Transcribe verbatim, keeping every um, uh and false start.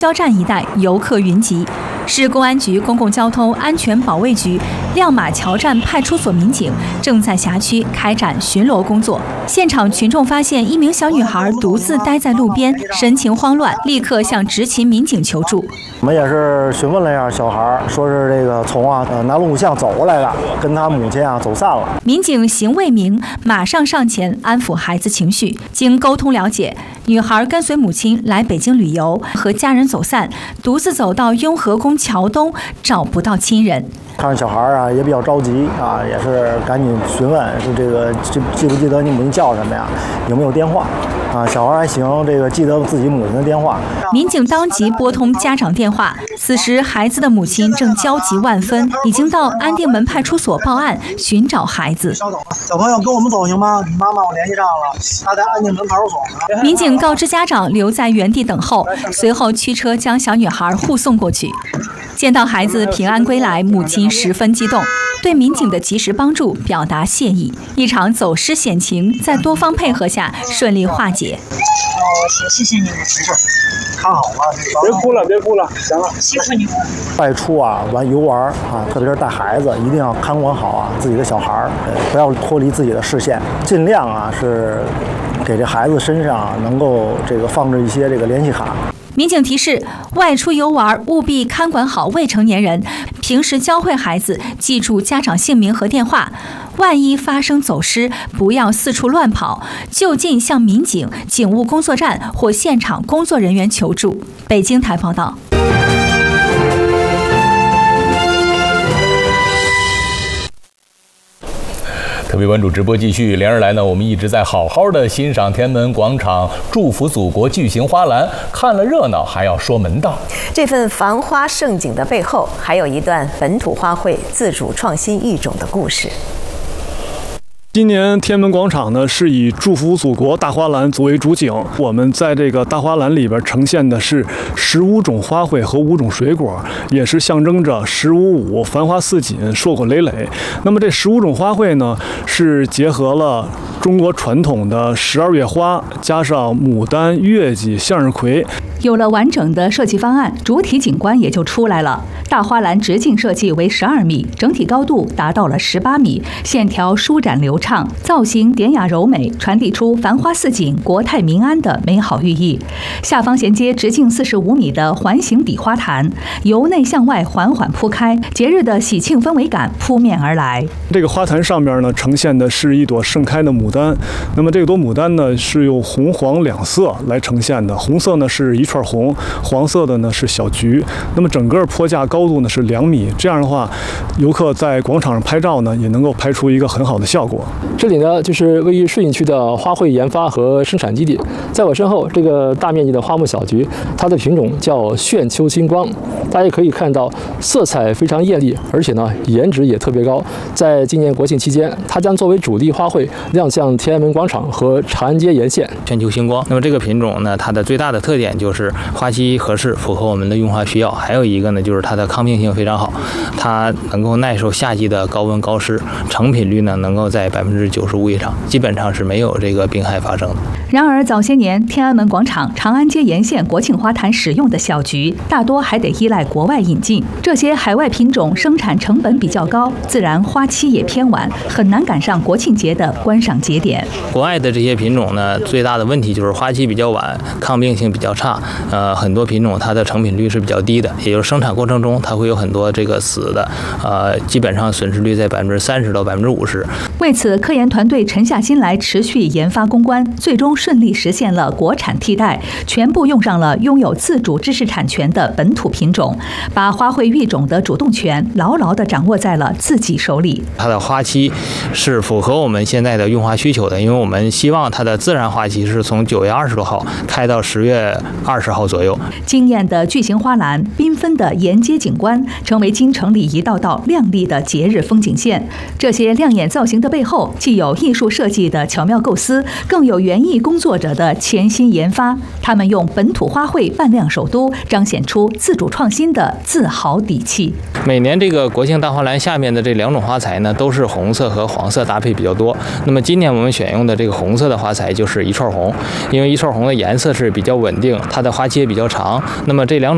交站一带游客云集，市公安局公共交通安全保卫局亮马桥站派出所民警正在辖区开展巡逻工作。现场群众发现一名小女孩独自待在路边，神情慌乱，立刻向执勤民警求助。 我们也是询问了一下小孩，说是这个从啊呃南锣鼓巷走过来的，跟他母亲啊走散了。 民警邢卫明马上上前安抚孩子情绪。经沟通了解，女孩跟随母亲来北京旅游，和家人走散，独自走到雍和宫桥东，找不到亲人。 看着小孩啊也比较着急啊，也是赶紧询问说这个记记不记得你母亲叫什么呀？有没有电话？啊，小孩还行，这个记得自己母亲的电话。 民警当即拨通家长电话，此时孩子的母亲正焦急万分，已经到安定门派出所报案寻找孩子。 小朋友跟我们走行吗？你妈妈我联系上了，她在安定门派出所呢。 民警告知家长留在原地等候，随后驱车将小女孩护送过去。见到孩子平安归来，母亲十分激动，对民警的及时帮助表达谢意。一场走失险情在多方配合下顺利化解。 哦，谢谢你们，没事，看好了， 别哭了，别哭了，行了， 谢谢你们。外出啊，玩游玩啊，特别是带孩子，一定要看管好啊自己的小孩儿，不要脱离自己的视线，尽量啊是给这孩子身上能够这个放置一些这个联系卡。 民警提示，外出游玩务必看管好未成年人，平时教会孩子记住家长姓名和电话，万一发生走失，不要四处乱跑，就近向民警、警务工作站或现场工作人员求助。北京台报道。 特别关注直播继续，连日来呢，我们一直在好好的欣赏天安门广场祝福祖国巨型花篮，看了热闹还要说门道。 这份繁花盛景的背后，还有一段本土花卉自主创新育种的故事。 今年天安门广场呢是以祝福祖国大花篮作为主景，我们在这个大花篮里边呈现的是十五种花卉和五种水果，也是象征着十五五繁花似锦、硕果累累。那么这十五种花卉呢，是结合了中国传统的十二月花，加上牡丹、月季、向日葵。 有了完整的设计方案，主体景观也就出来了。大花篮直径设计为十二米，整体高度达到了十八米，线条舒展流畅，造型典雅柔美，传递出繁花似锦、国泰民安的美好寓意。下方衔接直径四十五米的环形底花坛，由内向外缓缓铺开，节日的喜庆氛围感扑面而来。 这个花坛上面呢，呈现的是一朵盛开的牡丹。那么这朵牡丹呢，是用红黄两色来呈现的，红色呢是一串红，黄色的呢是小菊。那么整个坡架高度呢是两米，这样的话，游客在广场上拍照呢，也能够拍出一个很好的效果。 这里呢，就是位于顺义区的花卉研发和生产基地。在我身后，这个大面积的花木小菊，它的品种叫炫秋金光。大家可以看到，色彩非常艳丽，而且呢，颜值也特别高。在今年国庆期间，它将作为主力花卉亮相天安门广场和长安街沿线。 炫秋星光，那么这个品种呢，它的最大的特点就是花期合适，符合我们的用花需要。还有一个呢，就是它的抗病性非常好，它能够耐受夏季的高温高湿，成品率呢能够在百分之九十五以上，基本上是没有这个病害发生的。 然而，早些年天安门广场、长安街沿线国庆花坛使用的小菊，大多还得依赖国外引进。这些海外品种生产成本比较高，自然花期也偏晚，很难赶上国庆节的观赏节点。 国外的这些品种呢，最大的问题就是花期比较晚，抗病性比较差。呃，很多品种它的成品率是比较低的，也就是生产过程中它会有很多这个死的，呃，基本上损失率在百分之三十到百分之五十。 为此，科研团队沉下心来持续研发攻关，最终顺利实现了国产替代，全部用上了拥有自主知识产权的本土品种，把花卉育种的主动权牢牢地掌握在了自己手里。 它的花期是符合我们现在的用花需求的，因为我们希望它的自然花期是从九月二十多号开到十月二十号左右。 惊艳的巨型花篮，缤纷的沿街景观，成为京城里一道道亮丽的节日风景线。这些亮眼造型的背后，既有艺术设计的巧妙构思，更有园艺工作者的潜心研发。他们用本土花卉扮亮首都，彰显出自主创新的自豪底气。 每年这个国庆大花篮下面的这两种花材呢，都是红色和黄色搭配比较多。那么今年我们选用的这个红色的花材就是一串红，因为一串红的颜色是比较稳定，它的花期也比较长。那么这两种